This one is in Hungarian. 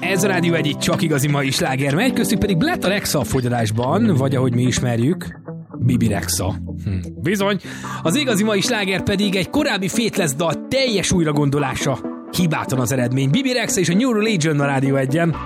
Ez a Rádió Egy csak igazi mai sláger megy, köztük pedig Blatt Rexa a fogyalásban, vagy ahogy mi ismerjük, Bibi Rexa. Bizony, az igazi mai sláger pedig egy korábbi Faithless dal teljes újragondolása. Hibátlan az eredmény. Bibi Rexa és a New Religion a Rádió Egyen.